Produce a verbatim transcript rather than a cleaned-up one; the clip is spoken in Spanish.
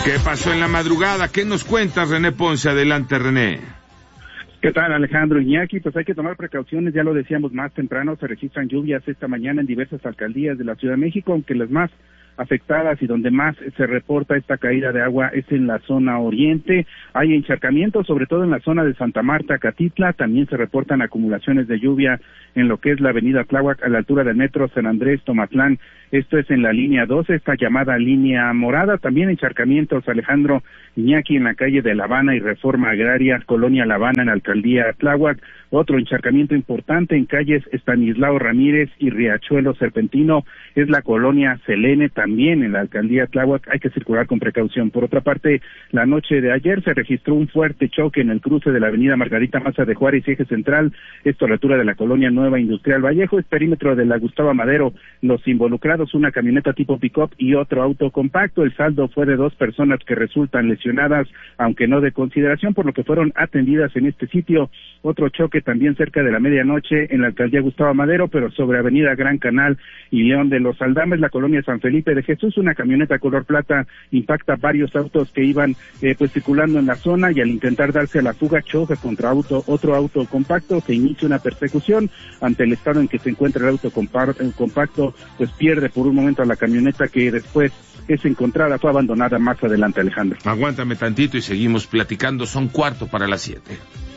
¿Qué pasó en la madrugada? ¿Qué nos cuentas, René Ponce? Adelante, René. ¿Qué tal, Alejandro, Iñaki? Pues hay que tomar precauciones, ya lo decíamos más temprano, se registran lluvias esta mañana en diversas alcaldías de la Ciudad de México, aunque las más afectadas y donde más se reporta esta caída de agua es en la zona oriente. Hay encharcamientos, sobre todo en la zona de Santa Marta, Catitla. También se reportan acumulaciones de lluvia en lo que es la avenida Tláhuac, a la altura del metro San Andrés, Tomatlán. Esto es en la línea doce, esta llamada línea morada. También encharcamientos, Alejandro, Iñaki, en la calle de La Habana y Reforma Agraria, Colonia La Habana, en la alcaldía Tláhuac. Otro encharcamiento importante en calles Estanislao Ramírez y Riachuelo Serpentino es la colonia Selene, también en la alcaldía Tláhuac. Hay que circular con precaución. Por otra parte, la noche de ayer se registró un fuerte choque en el cruce de la avenida Margarita Maza de Juárez y Eje Central, esto a la altura de la colonia Nueva Industrial Vallejo, es perímetro de la Gustavo Madero. Los involucrados, una camioneta tipo pick-up y otro auto compacto. El saldo fue de dos personas que resultan lesionadas, aunque no de consideración, por lo que fueron atendidas en este sitio. Otro choque también cerca de la medianoche en la alcaldía Gustavo Madero, pero sobre avenida Gran Canal y León de los Aldames, la colonia San Felipe de Jesús. Una camioneta color plata impacta varios autos que iban eh, pues circulando en la zona, y al intentar darse a la fuga choca contra auto, otro auto compacto. Se inicia una persecución. Ante el estado en que se encuentra el auto compacto, pues pierde por un momento a la camioneta, que después es encontrada, fue abandonada más adelante, Alejandro. Aguántame tantito y seguimos platicando, son cuarto para las siete.